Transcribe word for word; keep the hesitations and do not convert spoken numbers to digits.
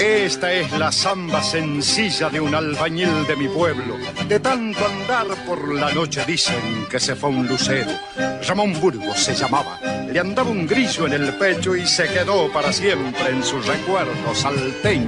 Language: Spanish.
Esta es la samba sencilla de un albañil de mi pueblo. De tanto andar por la noche dicen que se fue un lucero. Ramón Burgos se llamaba, le andaba un grillo en el pecho y se quedó para siempre en sus recuerdos salteños.